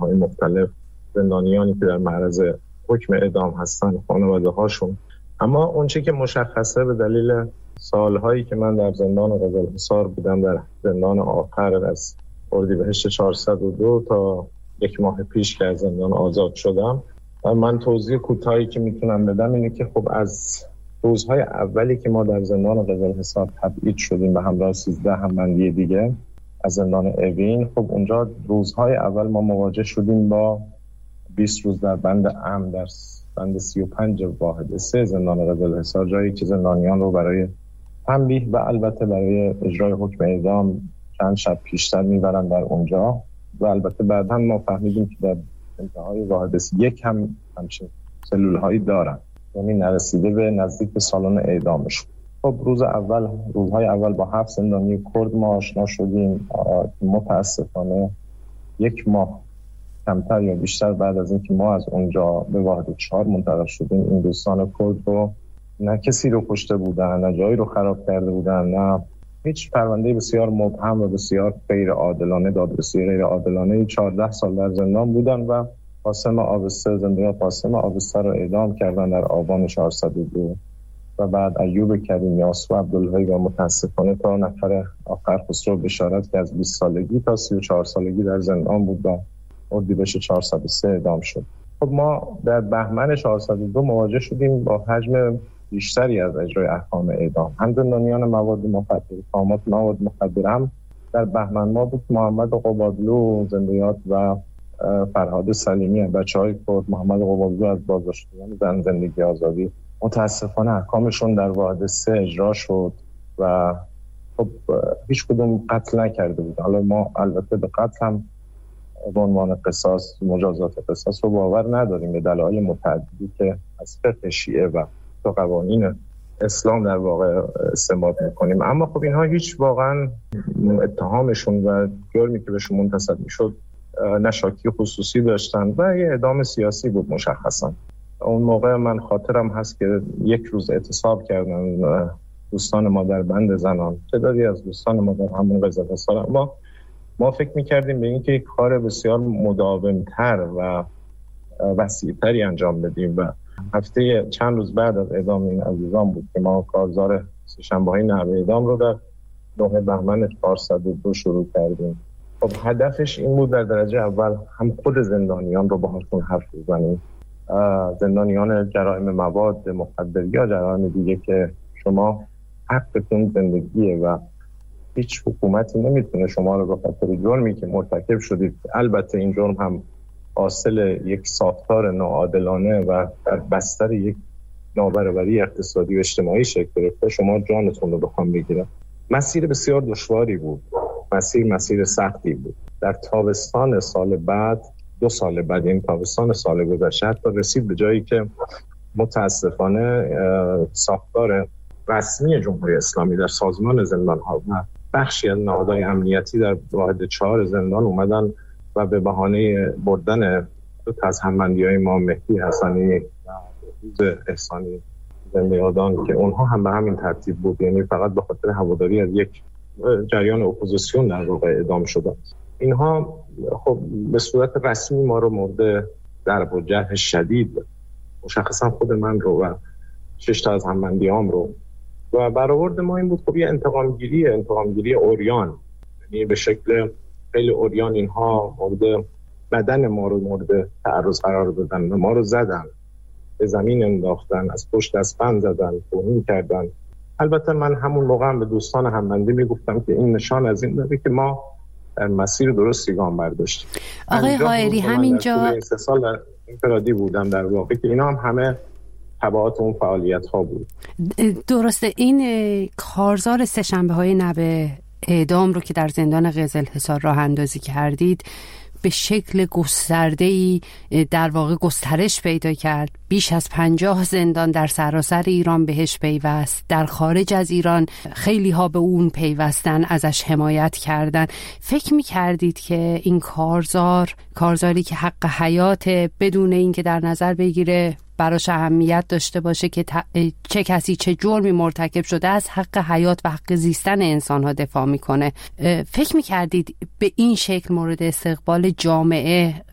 زندان‌های مختلف، زندانیانی که در معرض حکم اعدام هستن، خانواده‌هاشون. اما اون چیزی که مشخصه به دلیل سال‌هایی که من در زندان قزلحصار بودم، در زندان آخر از اردیبهشت 402 تا یک ماه پیش که از زندان آزاد شدم، من توضیح کوتاهی که میتونم بدم اینه که خب از روزهای اولی که ما در زندان قزلحصار تبعید شدیم به همراه 13 همبندی دیگه از زندان اوین، خب اونجا روزهای اول ما مواجه شدیم با 20 روز در بند امن، در بند 35 واحد 3 زندان قزلحصار، جایی که زندانیان رو برای تنبیه و البته برای اجرای حکم اعدام چند شب پیشتر میبرن در اونجا. و البته بعد هم ما فهمیدیم که در انتهای واحد 1 هم همچین سلول هایی دارن، یعنی نرسیده به نزدیک به سالن اعدامش. خب روزهای اول با 7 زندانی کرد ما آشنا شدیم. متاسفانه یک ماه کمتر یا بیشتر بعد از اینکه ما از اونجا به واحد 4 منتقل شدیم، این دوستان کرد رو نه کسی رو کشته بودن، نه جایی رو خراب کرده بودن، نه هیچ پرونده بسیار مبهم و بسیار غیر عادلانه، دادرسی غیر عادلانه 14 سال در زندان بودن و قاسم آبسته، زندانی قاسم آبسته رو اعدام کردن در آبان 402 و بعد ایوب کریمیاس و عبدالهی و متاسفانه تا نفر آخر خسرو بشارت که از 20 سالگی تا 34 سالگی در زندان بود و اردیبهشت 403 اعدام شد. خب ما در بهمن 402 مواجه شدیم با حجم بیشتری از اجرای احکام اعدام. هم زندانیان مواد مخدر، تهمات مواد مخدر هم در بهمن ما بود. محمد قبادلو زندیات و فرهاد سلیمی بچه‌های کرد، محمد قبادلو از بازداشتگان زن زندگی آزادی، متاسفانه احکامشون در واحد 3 اجرا شد و خب هیچ کدوم قتل نکرده بود. حالا ما البته به قتل هم به عنوان قصاص، مجازات قصاص رو باور نداریم به دلایل متعددی که از فقه شیعه و تا قوانین اسلام در واقع استنباط میکنیم. اما خب اینها هیچ واقعا اتهامشون و جرمی که بهشون منتسب میشد نشاکی خصوصی داشتن و یه اعدام سیاسی بود مشخصا. اون موقع من خاطرم هست که یک روز اعتصاب کردن دوستان ما در بند زنان، تعدادی از دوستان ما در همون قزلحصار. ما فکر میکردیم به اینکه یک کار بسیار مداومتر و وسیع‌تری انجام بدیم و هفته چند روز بعد از اعدام این عزیزان بود که ما کارزار سه‌شنبه‌های نحوه اعدام رو در 9 بهمن 402 شروع کردیم. خب هدفش این بود در درجه اول هم خود زندانیان رو باهاشون حرف بزنیم، زندانیان جرایم مواد مخدر یا جرایم دیگه که شما حقتون زندگیه و هیچ حکومتی نمیتونه شما رو به خاطر جرمی که مرتکب شدید، البته این جرم هم حاصل یک ساختار ناعادلانه و در بستر یک نابرابری اقتصادی و اجتماعی شکل گرفته، شما جانتون رو بخوام بگیرن. مسیر بسیار دشواری بود، مسیر سختی بود. در تابستان سال بعد، 2 سال بعد، این تابستان سال گذشته حتی رسید به جایی که متاسفانه ساختار رسمی جمهوری اسلامی در سازمان زندان‌ها و بخشی از نهادهای امنیتی در واحد 4 زندان اومدن و به بهانه بردن 2 تا از همبندی‌های ما، مهدی حسنی و روز احسانی زندیادان، که اونها هم به همین ترتیب بود، یعنی فقط به خاطر هواداری از یک جریان اپوزیسیون در واقع اعدام شدن. اینها خب به صورت رسمی ما رو مورد ضرب و جرح شدید، مشخصا خود من رو و 6 تا از همبندیام رو، و برآورد ما این بود خب یه انتقامگیری عریان، یعنی به شکل خیلی عریان اینها مورد بدن ما رو مورد تعرض قرار دادن و ما رو زدن، به زمین انداختن، از پشت دستبند زدن، توهین کردن. البته من همون موقع هم به دوستان همبندی میگفتم که این نشان از این داره که ما در مسیر درستی گام برداشتیم. آقای حائری همینجا 3 سال در انفرادی بودم در واقع که اینا هم همه تبعات اون فعالیت ها بود. درسته. این کارزار سه‌شنبه‌های نحوه اعدام رو که در زندان قزلحصار راه اندازی کردید به شکل گسترده‌ای در واقع گسترش پیدا کرد. بیش از 50 زندان در سراسر ایران بهش پیوست. در خارج از ایران خیلی ها به اون پیوستن، ازش حمایت کردن. فکر می‌کردید که این کارزاری که حق حیات، بدون اینکه در نظر بگیره براش اهمیت داشته باشه که چه کسی چه جرمی مرتکب شده، از حق حیات و حق زیستن انسان‌ها دفاع میکنه، فکر میکردید به این شکل مورد استقبال جامعه